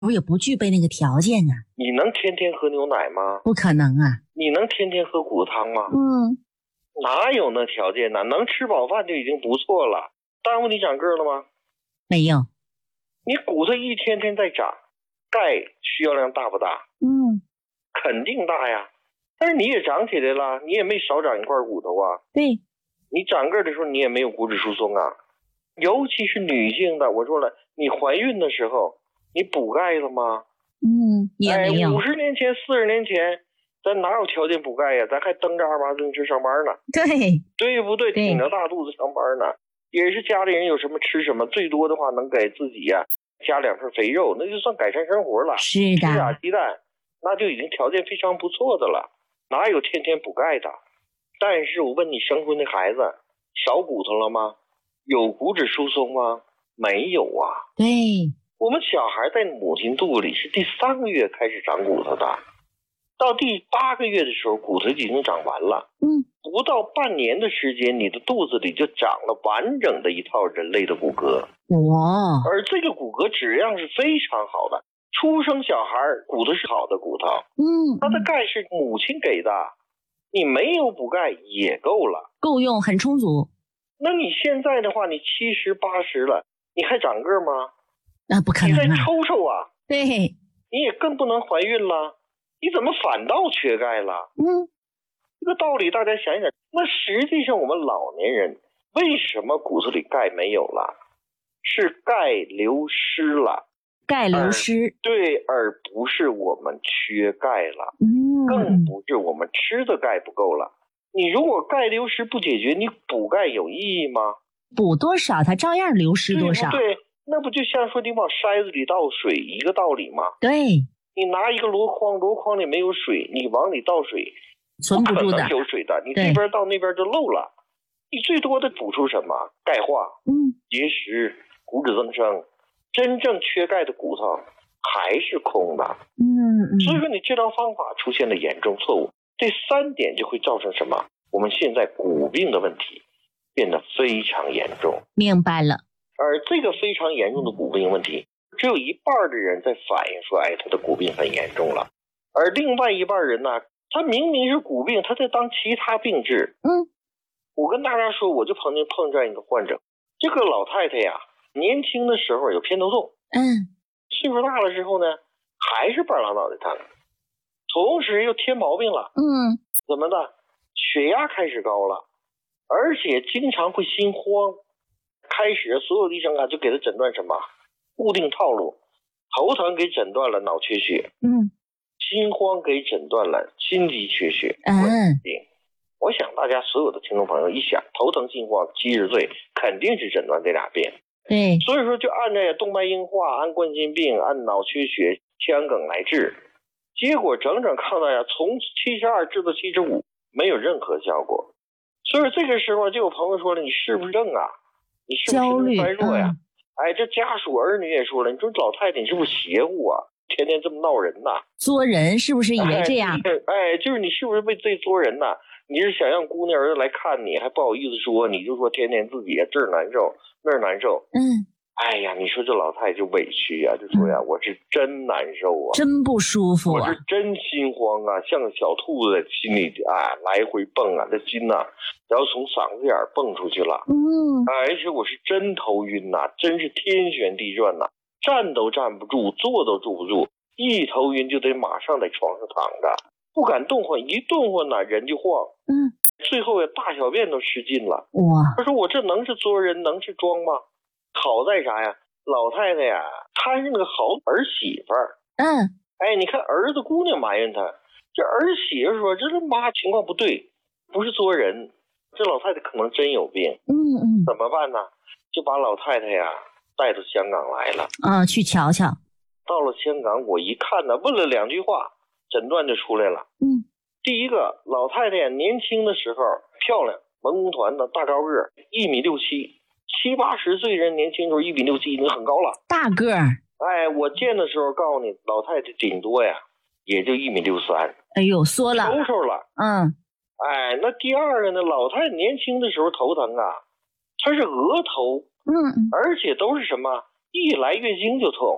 我也不具备那个条件啊。 你能天天喝牛奶吗？ 不可能啊。 你能天天喝骨汤吗？哪有那条件呢？能吃饱饭就已经不错了。耽误你长个了吗？ 没有。 你骨头一天天在长，钙需要量大不大？肯定大呀。但是你也长起来了，你也没少长一块骨头啊。 对。 你长个的时候你也没有骨质疏松啊。尤其是女性的，我说了，你怀孕的时候你补钙了吗？ 也没有。 50年前40年前咱哪有条件补钙呀？咱还蹬着2把自行车上班呢。对不对？挺着大肚子上班呢。也是家里人有什么吃什么，最多的话能给自己呀加2份肥肉，那就算改善生活了。 是的。 吃俩鸡蛋那就已经条件非常不错的了，哪有天天补钙的？但是我问你，生出那孩子少骨头了吗？有骨质疏松吗？没有啊。 对。 我们小孩在母亲肚里是第3个月开始长骨头的，到第8个月的时候骨头已经长完了。不到半年的时间，你的肚子里就长了完整的一套人类的骨骼。而这个骨骼质量是非常好的，出生小孩骨头是好的骨头。它的钙是母亲给的，你没有补钙也够了， 够用，很充足。 那你现在的话，你70、80了，你还长个吗？ 那不可能啊。 你在抽抽啊。 对。 你也更不能怀孕了，你怎么反倒缺钙了？这个道理大家想想。那实际上我们老年人为什么骨头里钙没有了？是钙流失了。 钙流失。 对，而不是我们缺钙了。更不是我们吃的钙不够了。你如果钙流失不解决，你补钙有意义吗？ 补多少它照样流失多少。 对，那不就像说你往筛子里倒水一个道理吗？ 对。 你拿一个箩筐，箩筐里没有水，你往里倒水存不住的， 不可能有水的，你这边到那边就漏了。你最多的补出什么？钙化、结石、骨质增生。真正缺钙的骨头还是空的。所以说你治疗方法出现了严重错误，这3点就会造成什么？我们现在骨病的问题变得非常严重。 明白了。 而这个非常严重的骨病问题，只有1半的人在反映说，他的骨病很严重了，而另外1半人呢，他明明是骨病，他在当其他病治。我跟大家说，我就碰见一个患者，这个老太太呀，年轻的时候有偏头痛，岁数大了之后呢，还是半拉脑袋疼，同时又添毛病了。怎么的？血压开始高了，而且经常会心慌。开始所有的医生就给他诊断什么？固定套路。头疼给诊断了脑缺血，心慌给诊断了心肌缺血。我想大家所有的听众朋友一想，头疼心慌70岁肯定是诊断这俩病。 对。 所以说就按这动脉硬化、按冠心病、按脑缺血、腔梗来治，结果整整看到从72治到75，没有任何效果。所以这个时候就有朋友说了，你是不是症啊？你是不是神经衰弱呀？这家属儿女也说了，你说老太太你是不是邪乎啊？天天这么闹人呐？ 作人是不是以为这样？ 就是你是不是为这作人呐？你是想让姑娘儿子来看你，还不好意思说，你就说天天自己这儿难受那儿难受。你说这老太太就委屈就说我是真难受啊， 真不舒服我是真心慌像个小兔子心里来回蹦这心然后从嗓子眼蹦出去了。而且我是真头晕真是天旋地转站都站不住，坐都坐不住，一头晕就得马上在床上躺着，不敢动换，一动换人就晃。最后大小便都失禁了。他说我这能是作人，能是装吗？好在啥呀？老太太她是那个好儿媳妇儿。你看儿子姑娘埋怨她，这儿媳妇说这妈情况不对，不是作人，这老太太可能真有病。怎么办呢？就把老太太带到香港来了。 去瞧瞧。 到了香港，我一看问了2句话，诊断就出来了。第一个，老太太年轻的时候漂亮，文工团的大高个，1.67米，70、80岁人年轻时候1.67米已经很高了，大个儿。我见的时候告诉你，老太太顶多也就1.63米。 哎呦，缩了， 抽抽了。那第二个呢，老太太年轻的时候头疼她是额头，而且都是什么？一来月经就痛，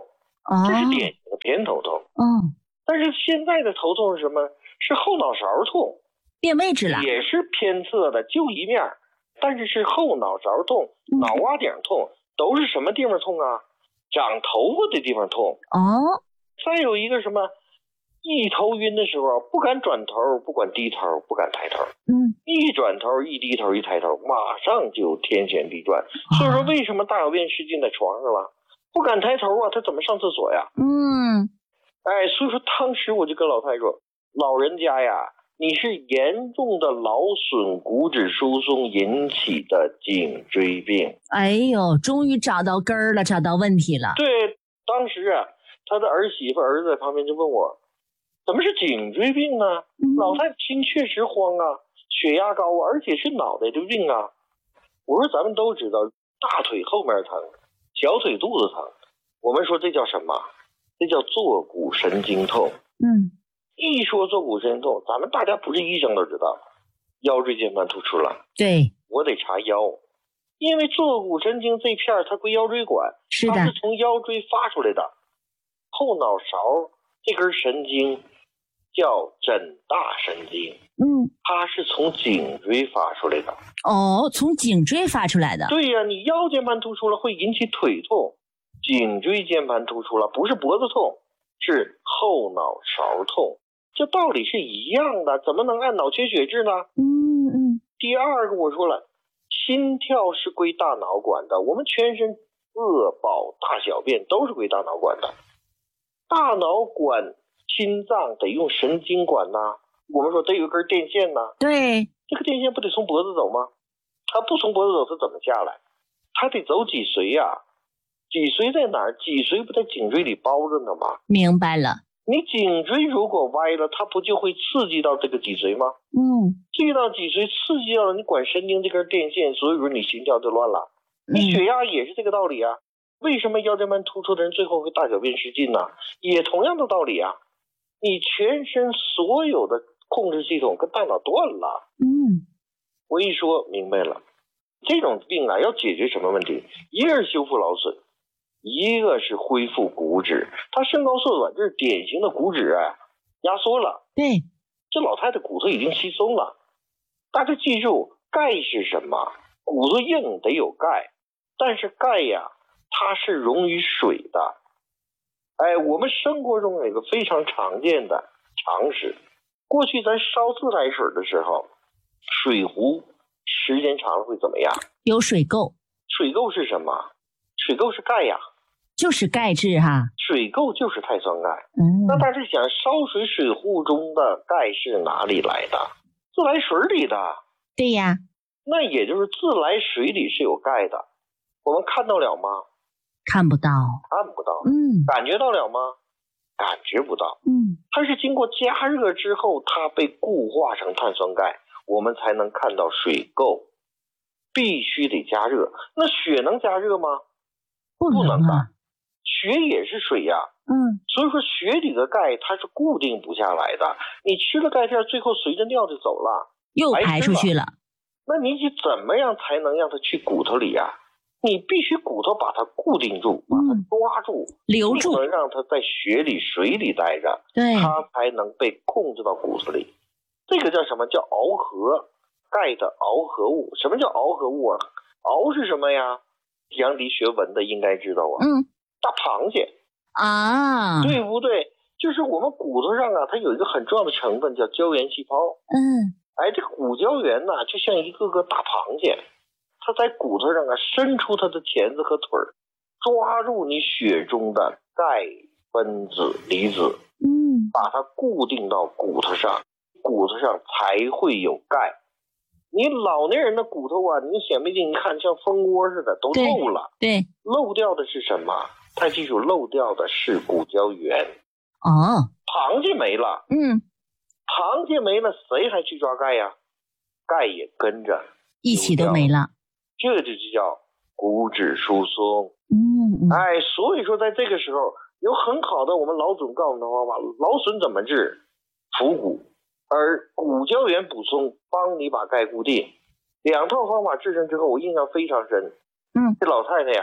这是典型的偏头痛。但是现在的头痛是什么？是后脑勺痛， 变位置了， 也是偏侧的，就一面，但是是后脑勺痛、脑瓜顶痛，都是什么地方痛啊？长头发的地方痛。再有一个什么？一头晕的时候，不敢转头，不敢低头，不敢抬头。一转头，一低头，一抬头，马上就天旋地转。所以说，为什么大小便失禁在床上了？不敢抬头啊，他怎么上厕所呀？所以说当时我就跟老太说，老人家呀，你是严重的劳损骨质疏松引起的颈椎病。 哎呦，终于找到根儿了，找到问题了。 对，当时啊，他的儿媳妇儿子在旁边就问我，怎么是颈椎病呢？老太太心确实慌啊，血压高啊，而且是脑袋的病啊。我说咱们都知道，大腿后面疼，小腿肚子疼，我们说这叫什么？这叫坐骨神经痛。一说坐骨神经痛，咱们大家不是医生都知道，腰椎间盘突出了。 对， 我得查腰，因为坐骨神经这片它归腰椎管， 是的， 它是从腰椎发出来的。后脑勺这根神经叫枕大神经，它是从颈椎发出来的。 从颈椎发出来的。 对呀，你腰间盘突出了会引起腿痛，颈椎间盘突出了不是脖子痛，是后脑勺痛。这道理是一样的，怎么能按脑缺血治呢？第二个我说了，心跳是归大脑管的，我们全身饿饱大小便都是归大脑管的。大脑管心脏得用神经管呐，我们说得有根电线呐。 对， 这个电线不得从脖子走吗？它不从脖子走，它怎么下来？它得走脊髓呀。脊髓在哪儿？脊髓不在颈椎里包着呢吗？ 明白了。 你颈椎如果歪了，它不就会刺激到这个脊髓吗？刺激到脊髓，刺激到了你管神经这根电线，所以说你心跳就乱了。你血压也是这个道理啊。为什么腰间盘突出的人最后会大小便失禁呢？也同样的道理啊。你全身所有的控制系统跟大脑断了。我一说明白了，这种病啊要解决什么问题？一个是修复劳损，一个是恢复骨质。它身高缩短，这是典型的骨质压缩了。 对， 这老太太骨头已经稀松了。大家记住，钙是什么？骨头硬得有钙，但是钙呀，它是溶于水的。我们生活中有一个非常常见的常识，过去咱烧自来水的时候，水壶时间长了会怎么样？ 有水垢。 水垢是什么？水垢是钙呀， 就是钙质哈。 水垢就是碳酸钙。那大家想，烧水水壶中的钙是哪里来的？自来水里的。 对呀。 那也就是自来水里是有钙的，我们看到了吗？ 看不到。 看不到。感觉到了吗？感觉不到。它是经过加热之后，它被固化成碳酸钙，我们才能看到水垢。必须得加热。那血能加热吗？ 不能啊。 血也是水呀。所以说血里的钙它是固定不下来的，你吃了钙片，最后随着尿就走了， 又排出去了。 那你怎么样才能让它去骨头里呀？你必须骨头把它固定住，把它抓住， 留住， 不能让它在血里水里待着， 对， 它才能被控制到骨头里。这个叫什么？叫螯合，钙的螯合物。什么叫螯合物啊？螯是什么呀？阳底学文的应该知道啊。大螃蟹啊，对不对？就是我们骨头上啊，它有一个很重要的成分叫胶原细胞。这个骨胶原呢，就像一个个大螃蟹，它在骨头上啊伸出它的钳子和腿儿，抓住你血中的钙分子离子，把它固定到骨头上，骨头上才会有钙。你老年人的骨头啊，你显微镜一看像蜂窝似的，都漏了。对，漏掉的是什么？太记住，漏掉的是骨胶原。螃蟹没了。螃蟹没了，谁还去抓钙呀？钙也跟着一起都没了。 这就叫骨质疏松。所以说在这个时候有很好的我们老总告诉的方法，劳损怎么治？补骨，而骨胶原补充帮你把钙固定。两套方法治成之后，我印象非常深。这老太太呀，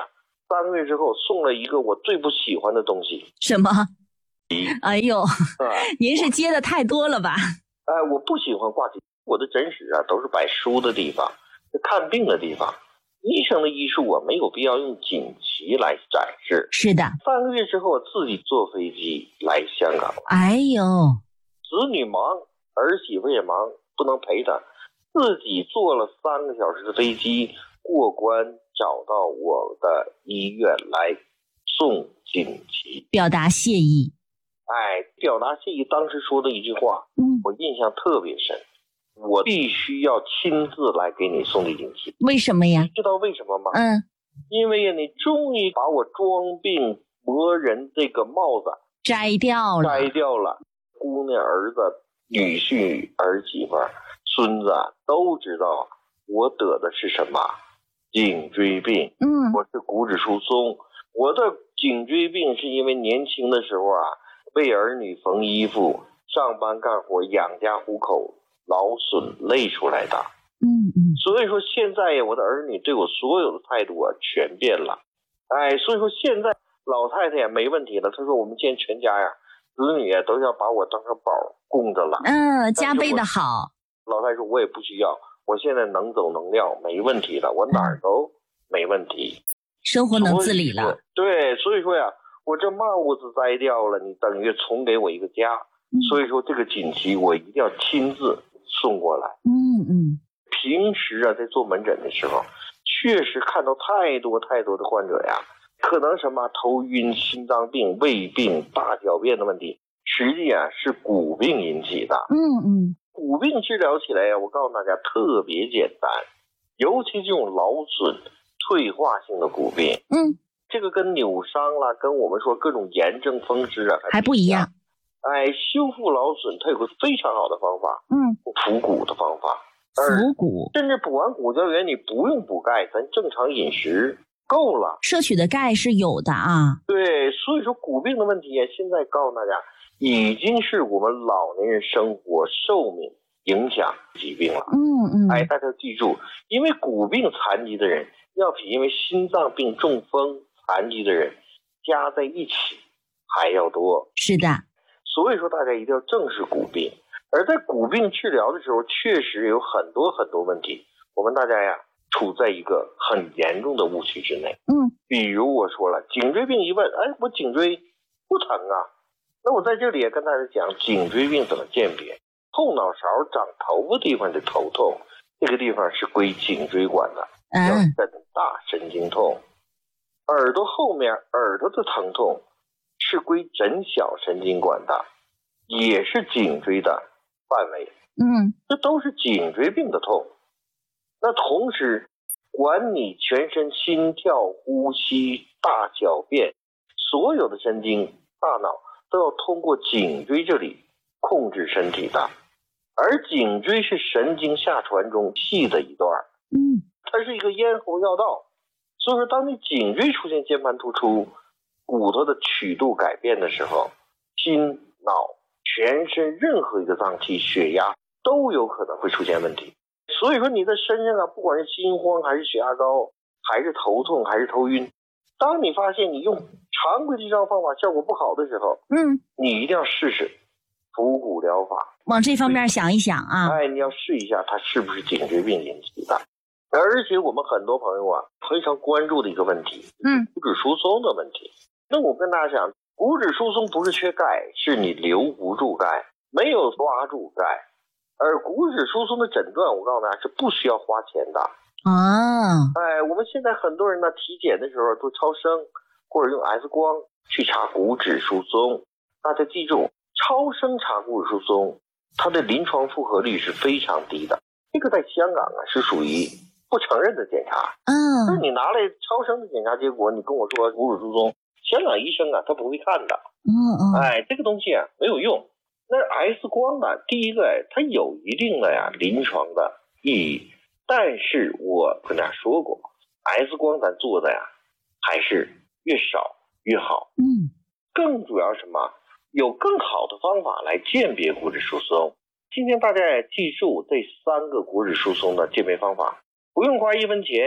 3个月之后送了一个我最不喜欢的东西。 什么？哎呦，您是接的太多了吧？ 我不喜欢挂锦，我的诊室啊都是摆书的地方，看病的地方。医生的医术我没有必要用锦旗来展示。 是的。 3个月之后自己坐飞机来香港。 哎呦， 子女忙，儿媳妇也忙，不能陪他，自己坐了3个小时的飞机过关，找到我的医院来送锦旗， 表达谢意。 表达谢意。当时说的一句话，我印象特别深，我必须要亲自来给你送这锦旗。 为什么呀？ 你知道为什么吗？因为你终于把我装病魔人这个帽子摘掉了。 姑娘、儿子、女婿、儿媳妇、孙子都知道我得的是什么颈椎病。我是骨质疏松。我的颈椎病是因为年轻的时候啊，为儿女缝衣服、上班干活、养家糊口劳损累出来的。所以说现在呀，我的儿女对我所有的态度啊全变了。所以说现在老太太也没问题了。她说我们现在全家呀，子女啊都要把我当成宝供着了。 加倍的好。 老太太说我也不需要，我现在能走能撂，没问题了，我哪儿都没问题， 生活能自理了。 对，所以说呀，我这帽子摘掉了，你等于重给我一个家。所以说这个锦旗我一定要亲自送过来。平时啊，在做门诊的时候，确实看到太多的患者呀，可能什么头晕、心脏病、胃病、大小便的问题，实际啊是骨病引起的。骨病治疗起来呀，我告诉大家特别简单，尤其这种劳损、退化性的骨病，这个跟扭伤啦，跟我们说各种炎症风湿啊还不一样。 修复劳损它有个非常好的方法，补骨的方法。 补骨， 甚至补完骨胶原你不用补钙，咱正常饮食够了。 摄取的钙是有的啊。 对，所以说骨病的问题现在告诉大家，已经是我们老年人生活寿命影响疾病了。大家记住，因为骨病残疾的人要比因为心脏病中风残疾的人加在一起还要多。 是的。 所以说大家一定要正视骨病。而在骨病治疗的时候，确实有很多问题，我们大家呀处在一个很严重的误区之内。比如我说了，颈椎病一问，我颈椎不疼啊，那我在这里也跟大家讲颈椎病怎么鉴别。后脑勺长头发地方的头痛，这个地方是归颈椎管的，叫枕大神经痛。耳朵后面耳朵的疼痛是归枕小神经管的，也是颈椎的范围。这都是颈椎病的痛。那同时管你全身心跳、呼吸、大小便，所有的神经、大脑都要通过颈椎这里控制身体的。而颈椎是神经下传中细的一段，它是一个咽喉要道。所以说当你颈椎出现间盘突出、骨头的曲度改变的时候，心、脑、全身任何一个脏器、血压都有可能会出现问题。所以说你的身上啊，不管是心慌还是血压高，还是头痛还是头晕，当你发现你用常规的治疗方法效果不好的时候，你一定要试试补骨疗法， 往这方面想一想啊。 你要试一下它是不是颈椎病引起的。而且我们很多朋友啊非常关注的一个问题，骨质疏松的问题。那我跟大家讲，骨质疏松不是缺钙，是你留不住钙，没有抓住钙。而骨质疏松的诊断，我告诉大家是不需要花钱的。我们现在很多人呢体检的时候做超声或者用 X 光去查骨质疏松。大家记住，超声查骨质疏松，它的临床复合率是非常低的。这个在香港啊是属于不承认的检查。那你拿来超声的检查结果，你跟我说骨质疏松，香港医生啊他不会看的。这个东西啊没有用。那 X 光呢，第一个它有一定的临床的意义，但是我跟大家说过， X 光咱做的还是越少越好。更主要什么，有更好的方法来鉴别骨质疏松。今天大家也记住这3个骨质疏松的鉴别方法，不用花1分钱，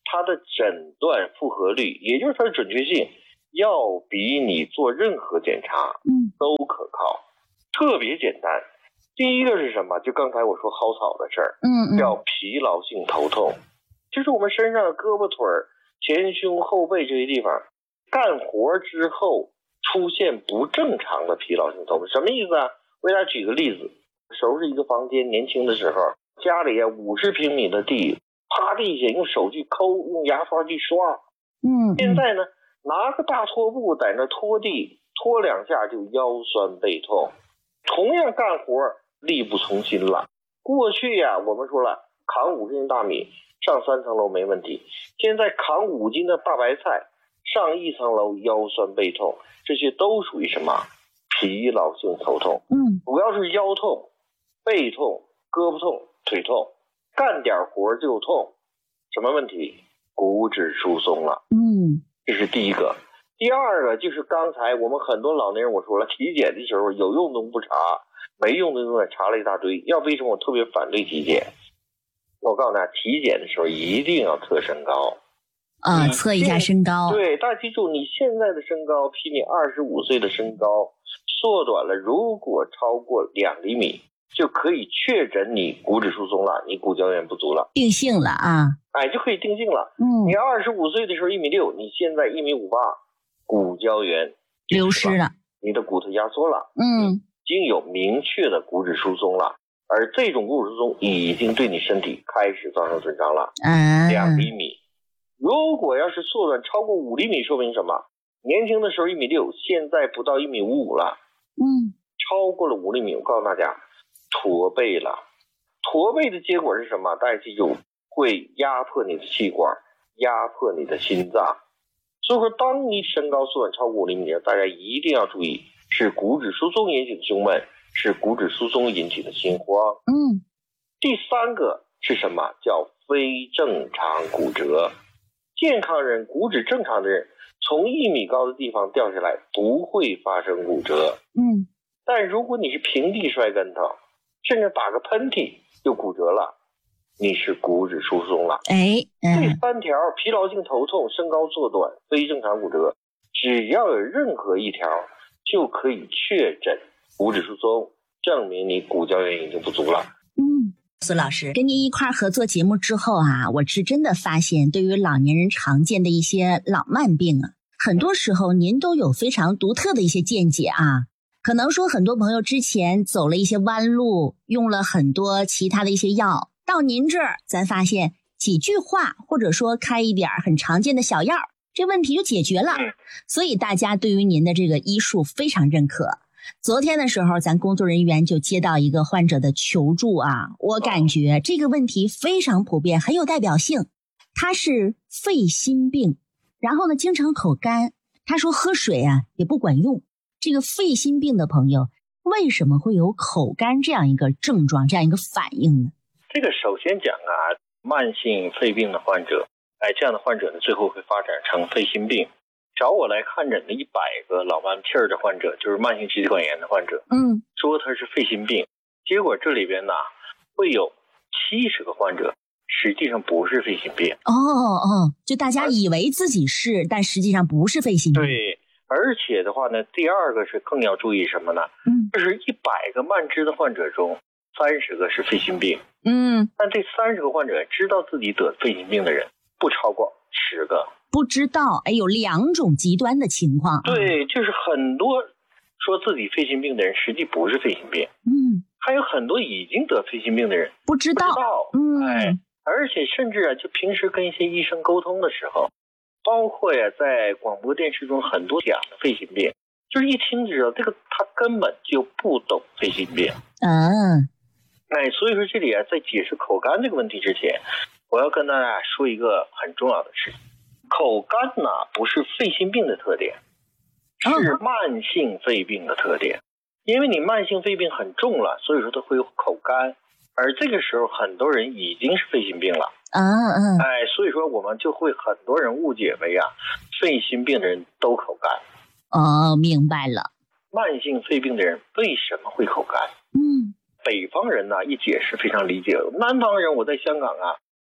它的诊断复合率，也就是它的准确性，要比你做任何检查都可靠，特别简单。第一个是什么？就刚才我说薅草的事儿，叫疲劳性头痛，就是我们身上的胳膊腿儿、前胸后背这些地方干活之后出现不正常的疲劳性头痛。什么意思啊？我给大家举个例子，收拾一个房间，年轻的时候家里50平米的地，趴地下用手去抠，用牙刷去刷，现在呢拿个大拖布在那拖地，拖2下就腰酸背痛。同样干活力不从心了。过去呀，我们说了，扛50斤大米上3层楼没问题，现在扛5斤的大白菜上1层楼腰酸背痛，这些都属于什么？疲劳性头痛。主要是腰痛、背痛、胳膊痛、腿痛，干点活就痛。什么问题？骨质疏松了。这是第一个。第二个就是刚才我们很多老年人我说了，体检的时候有用的不查，没用的永远查了一大堆。为什么我特别反对体检？我告诉大家，体检的时候一定要测身高测一下身高。 对，大家记住，你现在的身高比你25岁的身高缩短了，如果超过2厘米，就可以确诊你骨质疏松了，你骨胶原不足了， 定性了啊！ 就可以定性了。你25岁的时候1.6米，你现在1.58米，骨胶原流失了， 你的骨头压缩了，已经有明确的骨质疏松了，而这种骨质疏松已经对你身体开始造成损伤了。2厘米，如果要是缩短超过5厘米，说明什么？年轻的时候1.6米，现在不到1.55米了。超过了5厘米，我告诉大家，驼背了。驼背的结果是什么？大家记住，会压迫你的气管，压迫你的心脏。所以说，当你身高缩短超过5厘米，大家一定要注意，是骨质疏松引起的胸闷，是骨质疏松引起的心慌。第三个是什么？叫非正常骨折。健康人，骨质正常的人，从1米高的地方掉下来不会发生骨折。但如果你是平地摔跟头，甚至打个喷嚏就骨折了，你是骨质疏松了。这3条，疲劳性头痛、身高缩短、非正常骨折，只要有任何一条就可以确诊骨质疏松，证明你骨胶原已经不足了。 苏老师跟您一块合作节目之后啊，我是真的发现，对于老年人常见的一些老慢病啊，很多时候您都有非常独特的一些见解啊。可能说很多朋友之前走了一些弯路，用了很多其他的一些药，到您这儿咱发现几句话或者说开一点很常见的小药，这问题就解决了。所以大家对于您的这个医术非常认可。昨天的时候咱工作人员就接到一个患者的求助啊，我感觉这个问题非常普遍，很有代表性。他是肺心病，然后呢经常口干，他说喝水啊也不管用。这个肺心病的朋友为什么会有口干这样一个症状，这样一个反应呢？ 这个首先讲啊，慢性肺病的患者，这样的患者呢最后会发展成肺心病。找我来看诊的100个老慢屁儿的患者，就是慢性支气管炎的患者，说他是肺心病，结果这里边呢会有70个患者实际上不是肺心病。 就大家以为自己是，但实际上不是肺心病。 对，而且的话呢，第二个是更要注意什么呢？就是100个慢支的患者中30个是肺心病。但这30个患者知道自己得肺心病的人不超过10个。 不知道，有2种极端的情况。 对，就是很多说自己肺心病的人实际不是肺心病。还有很多已经得肺心病的人不知道。 而且甚至就平时跟一些医生沟通的时候，包括在广播电视中很多讲的肺心病，就是一听就知道这个他根本就不懂肺心病。所以说这里在解释口干这个问题之前，我要跟大家说一个很重要的事情。口干呢不是肺心病的特点，是慢性肺病的特点。因为你慢性肺病很重了，所以说它会有口干，而这个时候很多人已经是肺心病了。所以说我们就会很多人误解为肺心病的人都口干。 明白了。 慢性肺病的人为什么会口干？北方人呢一解释非常理解，南方人我在香港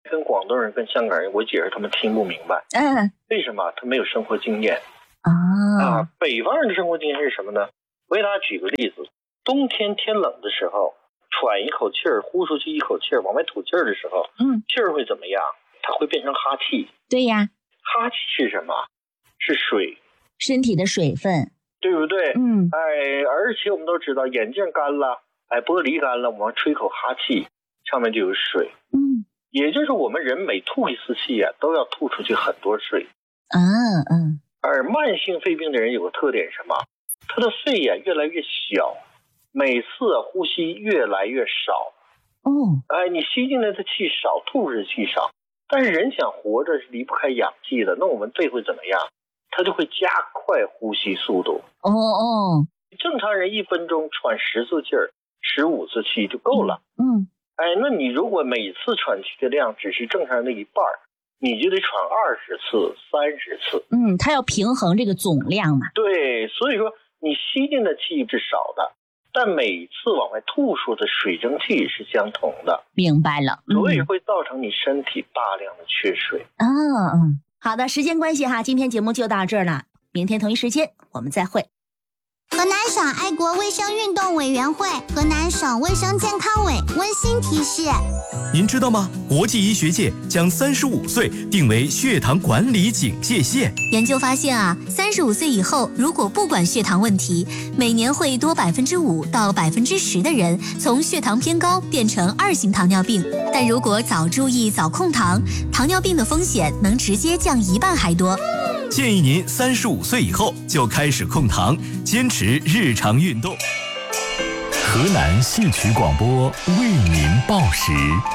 跟广东人、跟香港人，我解释他们听不明白。为什么？他没有生活经验北方人的生活经验是什么呢？我给大家举个例子，冬天天冷的时候，喘一口气儿，呼出去一口气儿，往外吐气儿的时候，气儿会怎么样？它会变成哈气。 对呀， 哈气是什么？是水， 身体的水分， 对不对？而且我们都知道，眼镜干了，玻璃干了，我们吹口哈气，上面就有水。也就是我们人每吐一次气都要吐出去很多水。而慢性肺病的人有个特点是什么？他的肺越来越小，每次呼吸越来越少。你吸进来的气少，吐出的气少。但是人想活着是离不开氧气的，那我们肺会怎么样？它就会加快呼吸速度。正常人1分钟喘10次气儿，15次气就够了。那你如果每次喘气的量只是正常人的一半，你就得喘20次、30次。 它要平衡这个总量嘛。 对，所以说你吸进的气是少的，但每次往外吐出的水蒸气是相同的。 明白了。 所以会造成你身体大量的缺水。 好的，时间关系哈，今天节目就到这儿了，明天同一时间我们再会。 河南省爱国卫生运动委员会、河南省卫生健康委温馨提示： 您知道吗？国际医学界将35岁定为血糖管理警戒线。 研究发现35岁以后，如果不管血糖问题，每年会多5%到10%的人从血糖偏高变成2型糖尿病。但如果早注意、早控糖，糖尿病的风险能直接降1半还多。 建议您35岁以后就开始控糖，坚持日常运动。河南戏曲广播为您报时。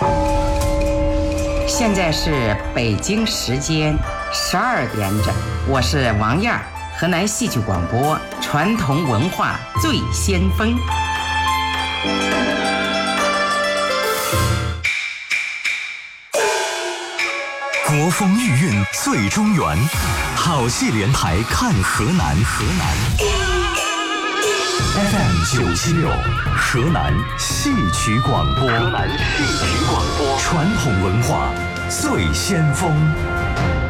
现在是北京时间12点整，我是王燕，河南戏曲广播传统文化最先锋。 国风韵韵最中原，好戏连台看河南。FM 976，河南戏曲广播。传统文化最先锋。